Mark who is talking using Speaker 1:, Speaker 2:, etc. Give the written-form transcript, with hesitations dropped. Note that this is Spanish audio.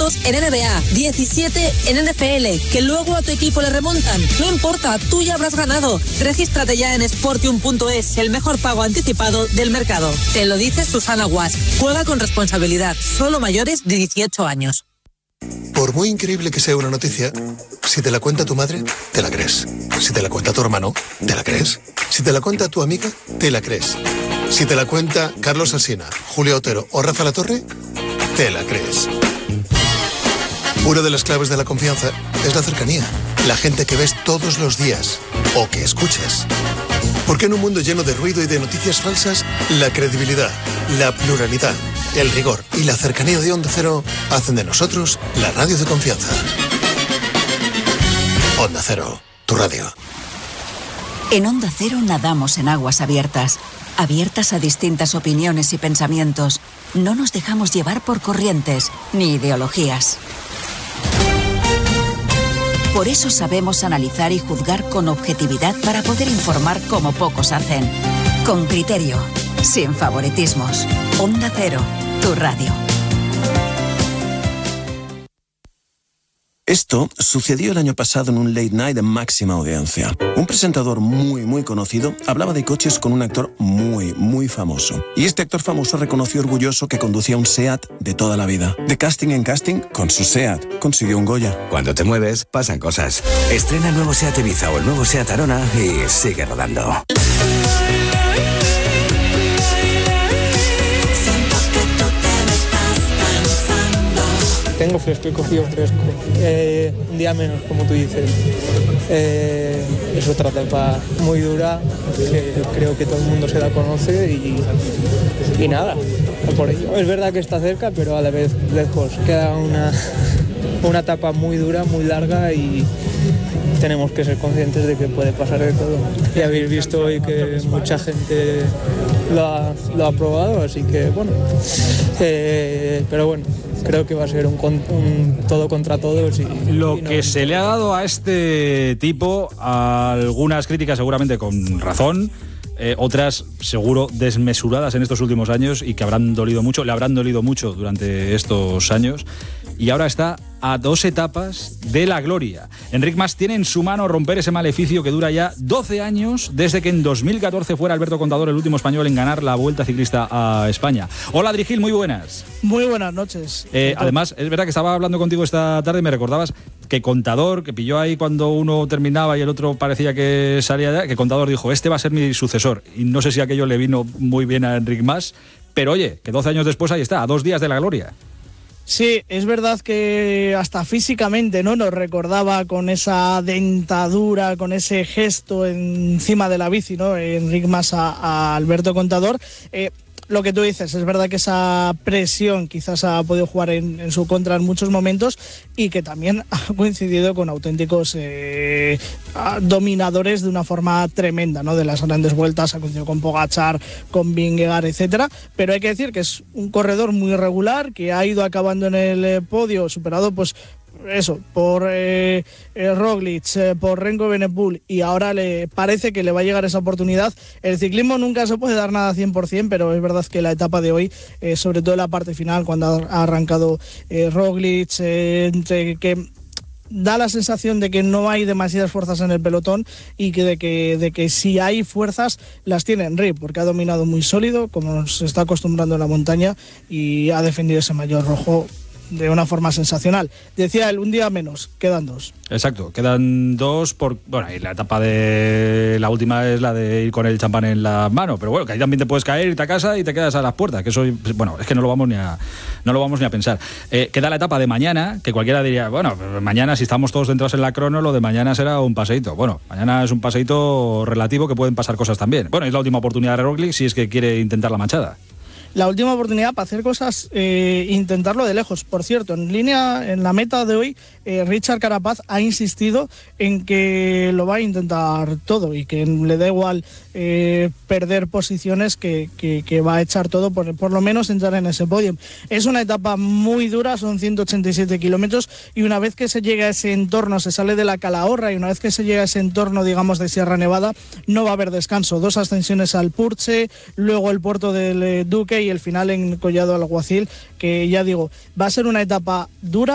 Speaker 1: puntos en NBA, 17 en NFL, que luego a tu equipo le remontan. No importa, tú ya habrás ganado. Regístrate ya en Sportium.es, el mejor pago anticipado del mercado. Te lo dice Susana Guas. Juega con responsabilidad, solo mayores de 18 años.
Speaker 2: Por muy increíble que sea una noticia, si te la cuenta tu madre, te la crees. Si te la cuenta tu hermano, te la crees. Si te la cuenta tu amiga, te la crees. Si te la cuenta Carlos Alsina, Julio Otero o Rafa Latorre, te la crees. Una de las claves de la confianza es la cercanía. La gente que ves todos los días o que escuchas. Porque en un mundo lleno de ruido y de noticias falsas, la credibilidad, la pluralidad, el rigor y la cercanía de Onda Cero hacen de nosotros la radio de confianza. Onda Cero, tu radio.
Speaker 3: En Onda Cero nadamos en aguas abiertas, abiertas a distintas opiniones y pensamientos. No nos dejamos llevar por corrientes ni ideologías. Por eso sabemos analizar y juzgar con objetividad para poder informar como pocos hacen. Con criterio, sin favoritismos. Onda Cero, tu radio.
Speaker 4: Esto sucedió el año pasado en un late night de máxima audiencia. Un presentador muy conocido hablaba de coches con un actor muy famoso. Y este actor famoso reconoció orgulloso que conducía un SEAT de toda la vida. De casting en casting, con su SEAT consiguió un Goya.
Speaker 5: Cuando te mueves, pasan cosas. Estrena el nuevo SEAT Ibiza o el nuevo SEAT Arona y sigue rodando.
Speaker 6: Tengo fresco, he cogido fresco. Un día menos, como tú dices. Es otra etapa muy dura, que creo que todo el mundo se la conoce y nada, por ello. Es verdad que está cerca, pero a la vez lejos. Queda una etapa muy dura, muy larga y tenemos que ser conscientes de que puede pasar de todo. Y habéis visto hoy que mucha gente lo ha probado, así que bueno. Pero bueno, creo que va a ser un todo contra todos.
Speaker 7: Lo que se le ha dado a este tipo, algunas críticas seguramente con razón, otras seguro desmesuradas en estos últimos años y que le habrán dolido mucho durante estos años, y ahora está a 2 etapas de la gloria. Enric Mas tiene en su mano romper ese maleficio que dura ya 12 años desde que en 2014 fuera Alberto Contador el último español en ganar la Vuelta Ciclista a España. Hola Adri Gil, muy buenas.
Speaker 8: Muy buenas noches.
Speaker 7: Además, es verdad que estaba hablando contigo esta tarde y me recordabas que Contador, que pilló ahí cuando uno terminaba y el otro parecía que salía ya, que Contador dijo, este va a ser mi sucesor. Y no sé si aquello le vino muy bien a Enric Mas, pero oye, que 12 años después ahí está, a 2 días de la gloria.
Speaker 8: Sí, es verdad que hasta físicamente, ¿no?, nos recordaba con esa dentadura, con ese gesto encima de la bici, ¿no?, Enric Mas a Alberto Contador. Lo que tú dices, es verdad que esa presión quizás ha podido jugar en su contra en muchos momentos y que también ha coincidido con auténticos dominadores de una forma tremenda, ¿no?, de las grandes vueltas. Ha coincidido con Pogačar, con Vingegaard, etcétera, pero hay que decir que es un corredor muy irregular, que ha ido acabando en el podio, superado pues eso, por Roglic, por Remco Evenepoel, y ahora le parece que le va a llegar esa oportunidad. El ciclismo nunca se puede dar nada 100%, pero es verdad que la etapa de hoy, sobre todo en la parte final, cuando ha arrancado Roglic, entre que da la sensación de que no hay demasiadas fuerzas en el pelotón y de que si hay fuerzas las tiene Enric, porque ha dominado muy sólido, como se está acostumbrando en la montaña, y ha defendido ese maillot rojo de una forma sensacional. Decía él, un día menos, quedan 2.
Speaker 7: Exacto, quedan 2 bueno, y la etapa de la última es la de ir con el champán en la mano, pero bueno, que ahí también te puedes caer, irte a casa y te quedas a las puertas, que eso, bueno, es que no lo vamos ni a pensar. Queda la etapa de mañana, que cualquiera diría, bueno, mañana si estamos todos centrados en la crono, lo de mañana será un paseíto. Bueno, mañana es un paseíto relativo, que pueden pasar cosas también. Bueno, es la última oportunidad de Roglic si es que quiere intentar la manchada.
Speaker 8: La última oportunidad para hacer cosas, intentarlo de lejos. Por cierto, en la meta de hoy, Richard Carapaz ha insistido en que lo va a intentar todo y que le da igual perder posiciones, que va a echar todo por lo menos entrar en ese podio. Es una etapa muy dura, son 187 kilómetros, y una vez que se llega a ese entorno, se sale de la Calahorra, y una vez que se llega a ese entorno, digamos, de Sierra Nevada, no va a haber descanso. 2 ascensiones al Purche, luego el puerto del Duque y el final en Collado Alguacil, que ya digo, va a ser una etapa dura.